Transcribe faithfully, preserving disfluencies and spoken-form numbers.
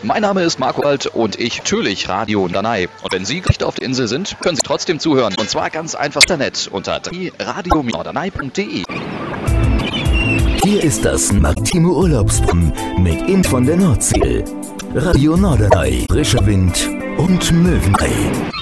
Mein Name ist Marco Alt und ich natürlich Radio Norderney. Und wenn Sie nicht auf der Insel sind, können Sie trotzdem zuhören. Und zwar ganz einfach Internet unter radio norderney punkt de. Hier ist das Maritime Urlaubsprogramm mit Ihnen von der Nordsee. Radio Norderney, frischer Wind und Möwenei.